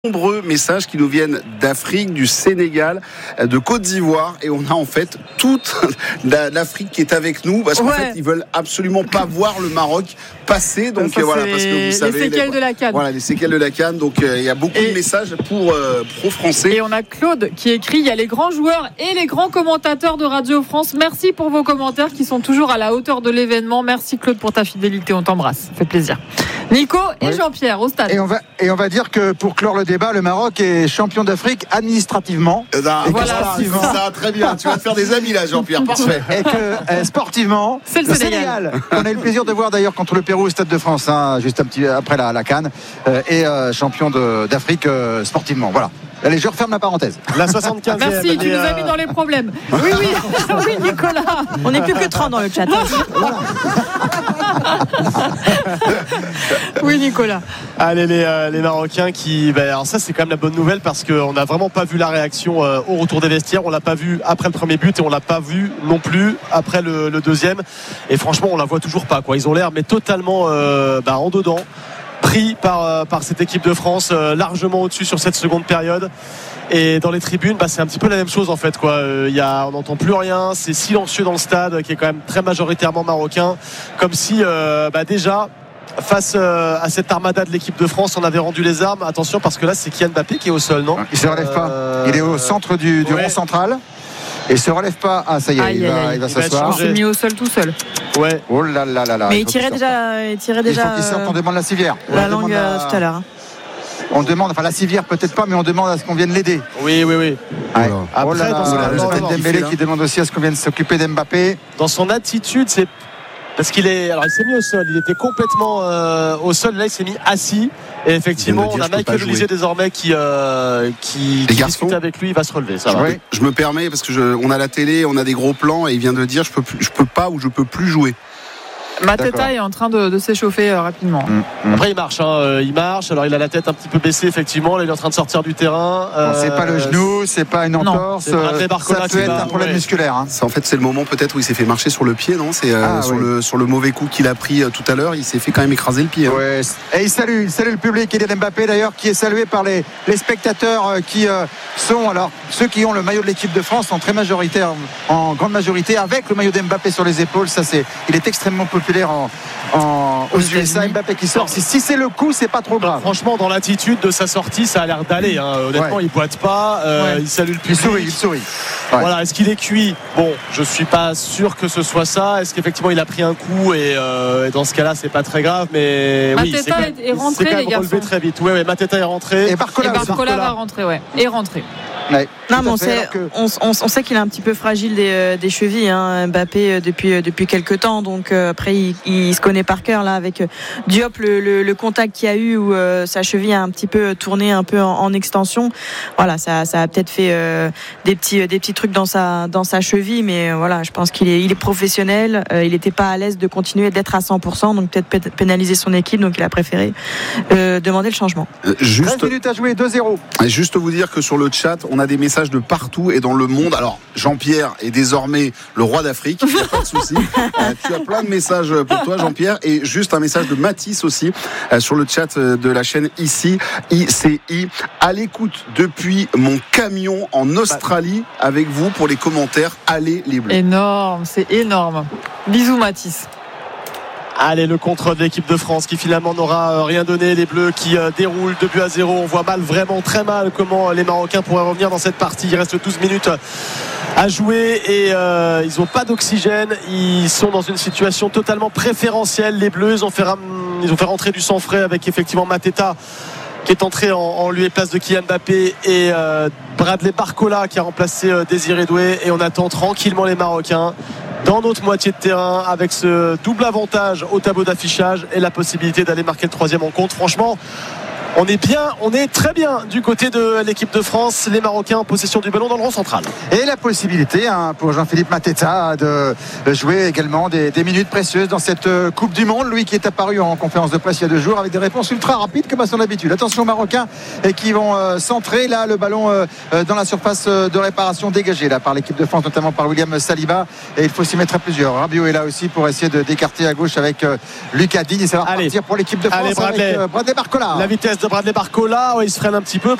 Nombreux messages qui nous viennent d'Afrique, du Sénégal, de Côte d'Ivoire, et on a en fait toute l'Afrique qui est avec nous parce qu'en fait ils veulent absolument pas voir le Maroc passer. Donc voilà, parce que vous savez les séquelles de la CAN. Voilà, les séquelles de la CAN. Donc il y a beaucoup de messages pour pro-français. Et on a Claude qui écrit: il y a les grands joueurs et les grands commentateurs de Radio France. Merci pour vos commentaires qui sont toujours à la hauteur de l'événement. Merci Claude pour ta fidélité, on t'embrasse, ça fait plaisir. Nico et Jean-Pierre au stade. Et on va dire que pour clore le débat, le Maroc est champion d'Afrique administrativement. Voilà, ça, très bien. Tu vas te faire des amis là, Jean-Pierre. Parfait. Et que sportivement, c'est le Sénégal. On a eu le plaisir de voir d'ailleurs contre le Pérou au Stade de France, juste un petit après la CAN, et champion d'Afrique sportivement. Voilà. Allez, je referme la parenthèse. La 75e. Merci, tu nous as mis dans les problèmes. Oui, oui, Nicolas. On n'est plus que 30 dans le chat. Oui, Nicolas. Allez, les Marocains qui. Alors, ça, c'est quand même la bonne nouvelle parce qu'on n'a vraiment pas vu la réaction au retour des vestiaires. On l'a pas vu après le premier but et on l'a pas vu non plus après le deuxième. Et franchement, on la voit toujours pas, quoi. Ils ont l'air, mais totalement en dedans. Pris par cette équipe de France, largement au-dessus sur cette seconde période. Et dans les tribunes, c'est un petit peu la même chose en fait, quoi. On n'entend plus rien, c'est silencieux dans le stade qui est quand même très majoritairement marocain, comme si déjà face à cette armada de l'équipe de France, on avait rendu les armes. Attention, parce que là c'est Kylian Mbappé qui est au sol, non ? Il ne se relève pas, il est au centre du rond central. Et se relève pas. Ah, ça y est, il va s'asseoir. Il s'est mis au sol tout seul. Ouais. Oh là là là là. Mais il tirait déjà. Il faut qu'il sorte, on demande la civière. La langue tout à l'heure. On demande, la civière peut-être pas, mais on demande à ce qu'on vienne l'aider. Oui. Ouais. Oh là là, Dembélé qui demande aussi à ce qu'on vienne s'occuper d'Mbappé. Dans son attitude, c'est. Parce il s'est mis au sol, il était complètement au sol, là il s'est mis assis et effectivement on a Michael Olise désormais qui discute avec lui, il va se relever, ça va. Je me permets parce que on a la télé, on a des gros plans et il vient de dire je peux pas ou je peux plus jouer. Mateta est en train de s'échauffer rapidement. Après il marche, alors il a la tête un petit peu baissée effectivement, là il est en train de sortir du terrain. C'est pas le genou, c'est pas une entorse, ça peut être un problème musculaire. En fait c'est le moment peut-être où il s'est fait marcher sur le pied, non ? C'est sur le mauvais coup qu'il a pris tout à l'heure, il s'est fait quand même écraser le pied. Ouais. Et il salue le public, Kylian Mbappé d'ailleurs, qui est salué par les spectateurs qui sont, alors ceux qui ont le maillot de l'équipe de France en grande majorité avec le maillot d'Mbappé sur les épaules. Il est extrêmement populaire aux USA. Mbappé qui sort, si c'est le coup, c'est pas trop grave. Franchement, dans l'attitude de sa sortie, ça a l'air d'aller, honnêtement. Il boite pas, il salue le public, il sourit. Voilà, est-ce qu'il est cuit ? Bon, je suis pas sûr que ce soit ça. Est-ce qu'effectivement il a pris un coup et dans ce cas-là c'est pas très grave, mais Mateta est rentré, c'est quand les même garçons. relevé très vite. Mateta est rentré et Barcola va rentrer, est rentré. Ouais, non, mais on sait qu'il est un petit peu fragile des chevilles, Mbappé, depuis quelques temps. Donc après il se connaît par cœur là avec Diop, le contact qu'il y a eu où sa cheville a un petit peu tourné un peu en extension. Voilà, ça a peut-être fait des petits trucs dans sa cheville, mais voilà, je pense qu'il est professionnel. Il n'était pas à l'aise de continuer d'être à 100%, donc peut-être pénaliser son équipe. Donc il a préféré demander le changement. 13 minutes à jouer, 2-0. Et juste vous dire que sur le chat, on a des messages de partout et dans le monde. Alors, Jean-Pierre est désormais le roi d'Afrique, il n'y a pas de souci. Tu as plein de messages pour toi, Jean-Pierre, et juste un message de Mathis aussi sur le chat de la chaîne ICI, à l'écoute depuis mon camion en Australie avec vous pour les commentaires. Allez les Bleus. Énorme, c'est énorme. Bisous Mathis. Allez, le contre de l'équipe de France qui finalement n'aura rien donné. Les Bleus qui déroulent 2-0. On voit vraiment très mal comment les Marocains pourraient revenir dans cette partie. Il reste 12 minutes à jouer et ils n'ont pas d'oxygène. Ils sont dans une situation totalement préférentielle. Les Bleus, ils ont fait rentrer du sang frais avec effectivement Mateta qui est entré en lieu et place de Kylian Mbappé et Bradley Barcola qui a remplacé Désiré Doué. Et on attend tranquillement les Marocains dans notre moitié de terrain avec ce double avantage au tableau d'affichage et la possibilité d'aller marquer le troisième en compte. Franchement, on est très bien du côté de l'équipe de France. Les Marocains en possession du ballon dans le rond central. Et la possibilité pour Jean-Philippe Mateta de jouer également des minutes précieuses dans cette Coupe du Monde. Lui qui est apparu en conférence de presse il y a 2 jours avec des réponses ultra rapides comme à son habitude. Attention aux Marocains qui vont centrer là le ballon dans la surface de réparation dégagée là par l'équipe de France, notamment par William Saliba. Et il faut s'y mettre à plusieurs. Rabiot est là aussi pour essayer d'écarter à gauche avec Lucas Digne. Et ça va repartir pour l'équipe de France. Allez, Bradley. Avec Bradley Barcola. La vitesse de Bradley Barcola. Il se freine un petit peu.